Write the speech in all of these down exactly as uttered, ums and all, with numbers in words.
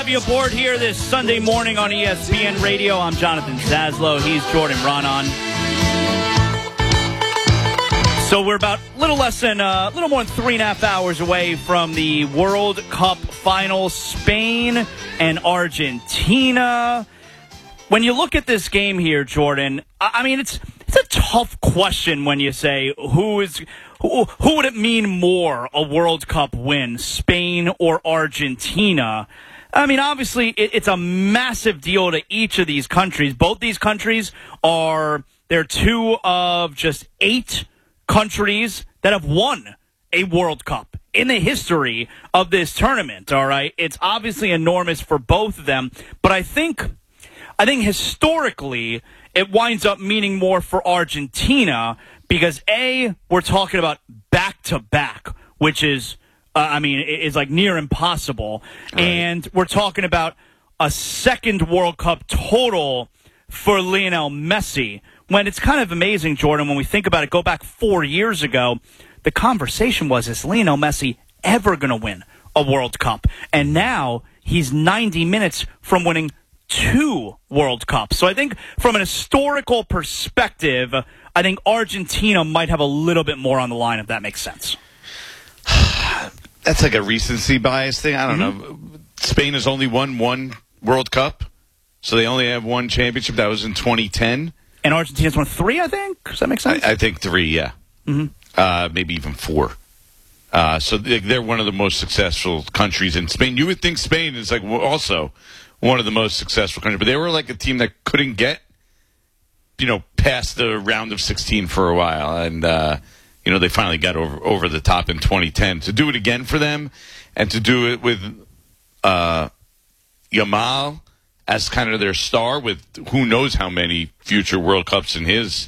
have you aboard here this Sunday morning on E S P N Radio. I'm Jonathan Zaslow. He's Jordan Ronan. So we're about a little less than, a uh, little more than three and a half hours away from the World Cup final, Spain and Argentina. When you look at this game here, Jordan, I mean, it's it's a tough question when you say who is who, who would it mean more, a World Cup win, Spain or Argentina? I mean, obviously, it, it's a massive deal to each of these countries. Both these countries are, they're two of just eight countries that have won a World Cup in the history of this tournament, all right? It's obviously enormous for both of them, but I think I think historically it winds up meaning more for Argentina because, A, we're talking about back-to-back, which is, uh, I mean, is like near impossible, right. And we're talking about a second World Cup total for Lionel Messi, when it's kind of amazing, Jordan, when we think about it, go back four years ago, the conversation was, is Lionel Messi ever going to win a World Cup? And now he's ninety minutes from winning two World Cups. So I think from an historical perspective, I think Argentina might have a little bit more on the line, if that makes sense. That's like a recency bias thing. I don't mm-hmm. know. Spain has only won one World Cup, so they only have one championship. That was in twenty ten. And Argentina's won three, I think? Does that make sense? I, I think three, yeah. Mm-hmm. Uh, maybe even four. Uh, so they're one of the most successful countries in Spain. You would think Spain is like also one of the most successful countries, but they were like a team that couldn't get, you know, past the round of sixteen for a while, and uh, you know they finally got over over the top in twenty ten. To do it again for them, and to do it with uh, Yamal as kind of their star, with who knows how many future World Cups in his,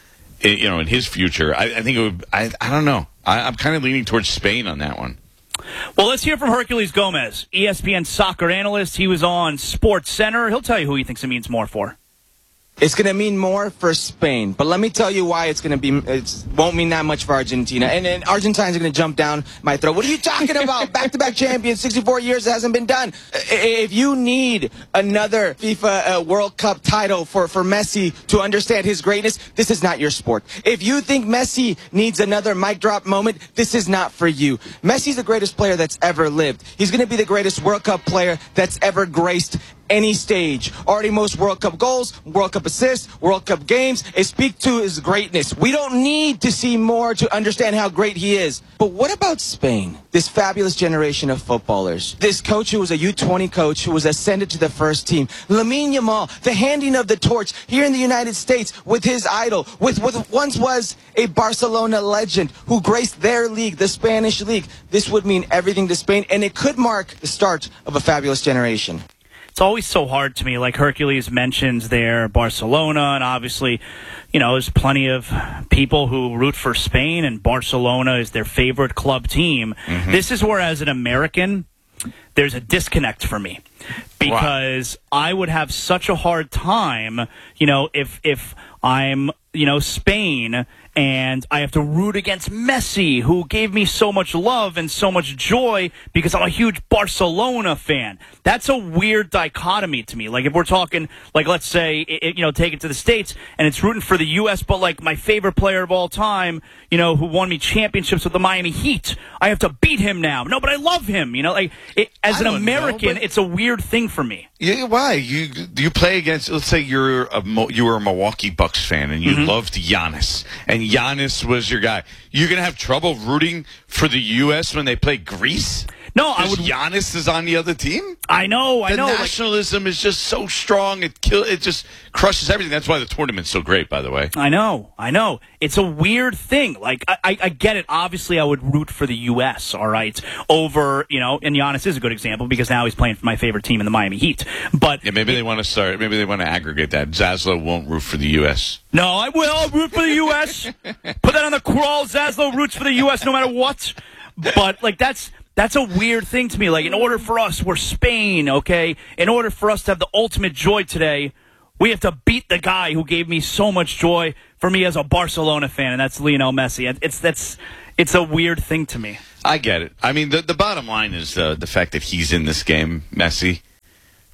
you know, in his future. I, I think it would. I, I don't know. I, I'm kind of leaning towards Spain on that one. Well, let's hear from Herculez Gomez, E S P N soccer analyst. He was on Sports Center. He'll tell you who he thinks it means more for. It's going to mean more for Spain, but let me tell you why it's going to be. It won't mean that much for Argentina. And then Argentines are going to jump down my throat. What are you talking about? Back-to-back champions, sixty-four years, it hasn't been done. If you need another FIFA uh, World Cup title for, for Messi to understand his greatness, this is not your sport. If you think Messi needs another mic drop moment, this is not for you. Messi's the greatest player that's ever lived. He's going to be the greatest World Cup player that's ever graced any stage. Already most World Cup goals, World Cup assists, World Cup games. It speaks to his greatness. We don't need to see more to understand how great he is. But what about Spain? This fabulous generation of footballers. This coach who was a U twenty coach who was ascended to the first team. Lamine Yamal, the handing of the torch here in the United States with his idol, with what once was a Barcelona legend who graced their league, the Spanish league. This would mean everything to Spain, and it could mark the start of a fabulous generation. It's always so hard to me, like Herculez mentions there, Barcelona, and obviously, you know, there's plenty of people who root for Spain, and Barcelona is their favorite club team. Mm-hmm. This is where, as an American, there's a disconnect for me, because wow. I would have such a hard time, you know, if if I'm, you know, Spain, and I have to root against Messi, who gave me so much love and so much joy because I'm a huge Barcelona fan. That's a weird dichotomy to me. Like, if we're talking, like, let's say, it, you know, take it to the States, and it's rooting for the U S, but, like, my favorite player of all time, you know, who won me championships with the Miami Heat, I have to beat him now. No, but I love him. You know, like, it, as an American, know, it's a weird thing for me. Yeah, why? You you play against, let's say you're a, you were a Milwaukee Bucks fan, and you mm-hmm. loved Giannis, and Giannis was your guy. You're going to have trouble rooting for the U S when they play Greece? No, I would. Giannis is on the other team? I know, I the know. The nationalism like, is just so strong. It kill. It just crushes everything. That's why the tournament's so great, by the way. I know, I know. It's a weird thing. Like, I, I, I get it. Obviously, I would root for the U S, all right, over, you know, and Giannis is a good example because now he's playing for my favorite team in the Miami Heat. But yeah, maybe it, they want to start, maybe they want to aggregate that. Zaslow won't root for the U S. No, I will. I'll root for the U S. Put that on the crawl. Zaslow roots for the U S no matter what. But, like, that's... That's a weird thing to me. Like, in order for us, we're Spain, okay? In order for us to have the ultimate joy today, we have to beat the guy who gave me so much joy for me as a Barcelona fan, and that's Lionel Messi. It's that's it's a weird thing to me. I get it. I mean, the the bottom line is uh, the fact that he's in this game, Messi.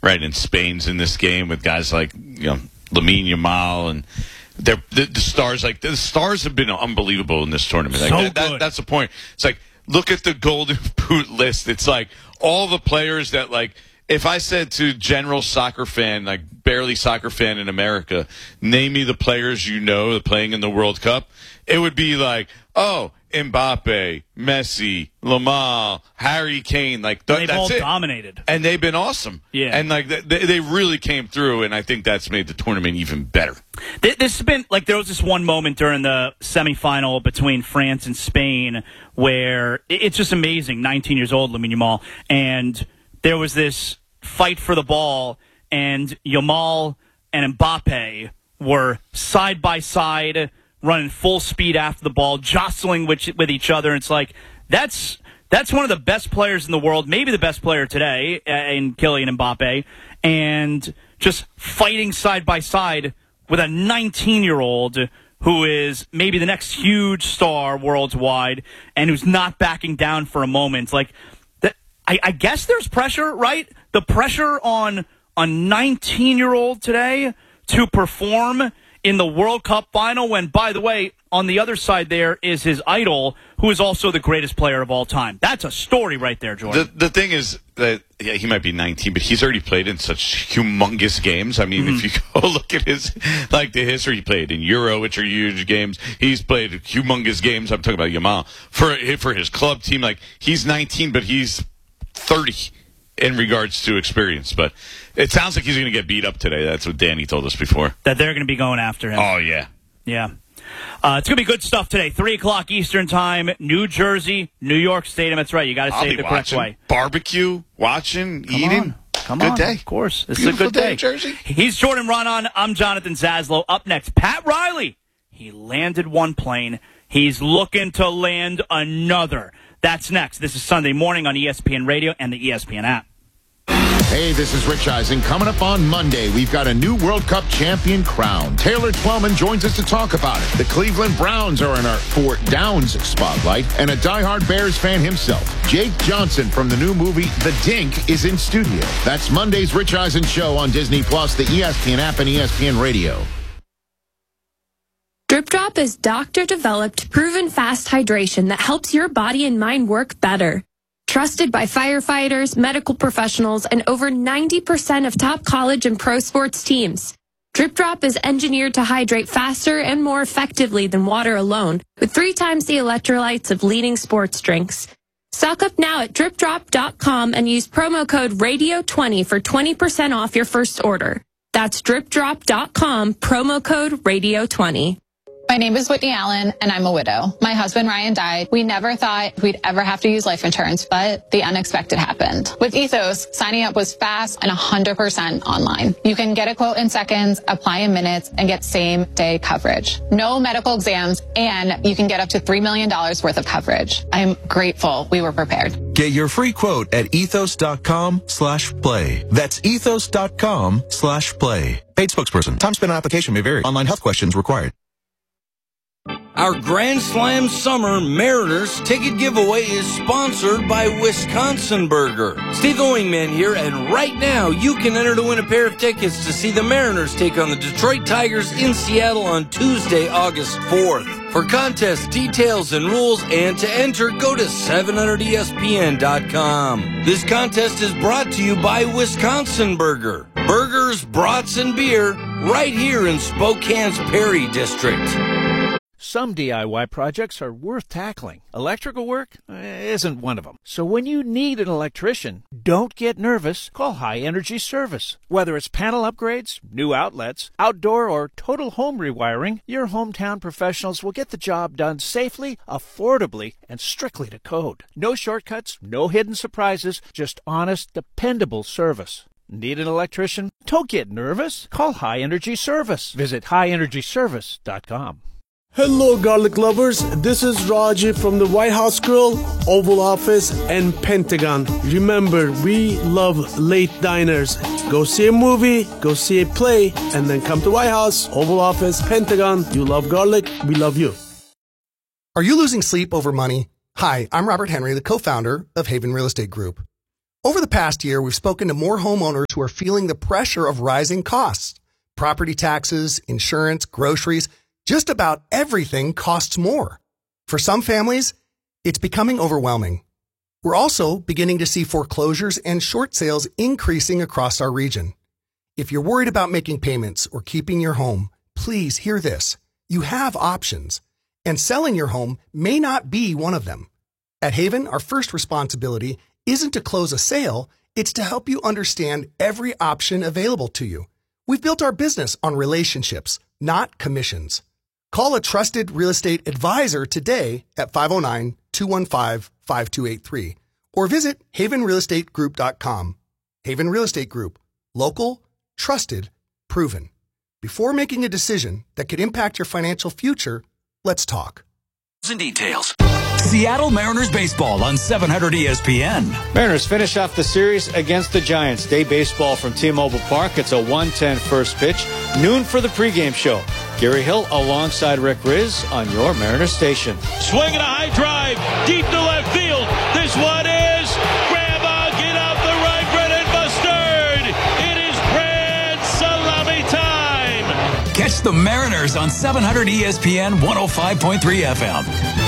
right? And Spain's in this game with guys like, you know, Lamine Yamal, and they're, the, the stars. Like the stars have been unbelievable in this tournament. Like, so that, that, good. that's the point. It's like, look at the Golden Boot list. It's like all the players that, like, if I said to general soccer fan, like barely soccer fan in America, name me the players you know playing in the World Cup, it would be like, oh, Mbappe, Messi, Lamar, Harry Kane. Like th- they've that's all it. dominated, and they've been awesome. Yeah, and like they, they really came through, and I think that's made the tournament even better. This has been like there was this one moment during the semifinal between France and Spain where it's just amazing. nineteen years old, Lamine Yamal, and there was this fight for the ball, and Yamal and Mbappe were side by side, running full speed after the ball, jostling with, with each other. It's like that's that's one of the best players in the world, maybe the best player today, uh, in Kylian Mbappe, and just fighting side by side with a nineteen-year-old who is maybe the next huge star worldwide and who's not backing down for a moment. Like, I, I guess there's pressure, right? The pressure on a nineteen-year-old today to perform in the World Cup final when, by the way, on the other side there is his idol, who is also the greatest player of all time. That's a story right there, Jordan. The, the thing is that, yeah, he might be nineteen, but he's already played in such humongous games. I mean, mm-hmm. if you go look at his, like, the history, he played in Euro, which are huge games. He's played humongous games. I'm talking about Yamal. For, for his club team, like, he's nineteen, but he's thirty in regards to experience. But it sounds like he's going to get beat up today. That's what Danny told us before. That they're going to be going after him. Oh, yeah. Yeah. Uh, it's going to be good stuff today. three o'clock Eastern Time, New Jersey, New York Stadium. That's right. You got to say it the correct way. Barbecue, watching, Come eating. On. Come good on. day. Of course. This Beautiful is a good day. day, Jersey. He's Jordan Ronan. I'm Jonathan Zaslow. Up next, Pat Riley. He landed one plane. He's looking to land another. That's next. This is Sunday morning on E S P N Radio and the E S P N app. Hey, this is Rich Eisen. Coming up on Monday, we've got a new World Cup champion crowned. Taylor Twellman joins us to talk about it. The Cleveland Browns are in our Fort Downs spotlight, and a diehard Bears fan himself, Jake Johnson from the new movie The Dink, is in studio. That's Monday's Rich Eisen Show on Disney Plus, the E S P N app, and E S P N Radio. Drip Drop is doctor-developed, proven fast hydration that helps your body and mind work better. Trusted by firefighters, medical professionals, and over ninety percent of top college and pro sports teams. Drip Drop is engineered to hydrate faster and more effectively than water alone, with three times the electrolytes of leading sports drinks. Stock up now at drip drop dot com and use promo code radio twenty for twenty percent off your first order. That's drip drop dot com, promo code radio twenty. My name is Whitney Allen, and I'm a widow. My husband, Ryan, died. We never thought we'd ever have to use life insurance, but the unexpected happened. With Ethos, signing up was fast and one hundred percent online. You can get a quote in seconds, apply in minutes, and get same-day coverage. No medical exams, and you can get up to three million dollars worth of coverage. I'm grateful we were prepared. Get your free quote at ethos dot com slash play. That's ethos dot com slash play. Paid spokesperson. Time spent on application may vary. Online health questions required. Our Grand Slam Summer Mariners ticket giveaway is sponsored by Wisconsin Burger. Steve the Wingman here, and right now you can enter to win a pair of tickets to see the Mariners take on the Detroit Tigers in Seattle on Tuesday, August fourth. For contest details and rules and to enter, go to seven hundred E S P N dot com. This contest is brought to you by Wisconsin Burger. Burgers, brats, and beer right here in Spokane's Perry District. Some D I Y projects are worth tackling. Electrical work isn't one of them. So when you need an electrician, don't get nervous. Call High Energy Service. Whether it's panel upgrades, new outlets, outdoor, or total home rewiring, your hometown professionals will get the job done safely, affordably, and strictly to code. No shortcuts, no hidden surprises, just honest, dependable service. Need an electrician? Don't get nervous. Call High Energy Service. Visit high energy service dot com. Hello, garlic lovers. This is Raji from the White House Grill, Oval Office, and Pentagon. Remember, we love late diners. Go see a movie, go see a play, and then come to White House, Oval Office, Pentagon. You love garlic, we love you. Are you losing sleep over money? Hi, I'm Robert Henry, the co-founder of Haven Real Estate Group. Over the past year, we've spoken to more homeowners who are feeling the pressure of rising costs. Property taxes, insurance, groceries, just about everything costs more. For some families, it's becoming overwhelming. We're also beginning to see foreclosures and short sales increasing across our region. If you're worried about making payments or keeping your home, please hear this. You have options, and selling your home may not be one of them. At Haven, our first responsibility isn't to close a sale, it's to help you understand every option available to you. We've built our business on relationships, not commissions. Call a trusted real estate advisor today at five oh nine, two one five, five two eight three or visit haven real estate group dot com. Haven Real Estate Group. Local, trusted, proven. Before making a decision that could impact your financial future, let's talk. And details. Seattle Mariners baseball on seven hundred E S P N. Mariners finish off the series against the Giants. Day baseball from T-Mobile Park. It's a one ten first pitch. Noon for the pregame show. Gary Hill alongside Rick Riz on your Mariners station. Swinging a high drive deep to left field. This one is Grandma, get out the right, Brennan Mustard. It is Brad Salami time. Catch the Mariners on seven hundred E S P N one oh five point three F M.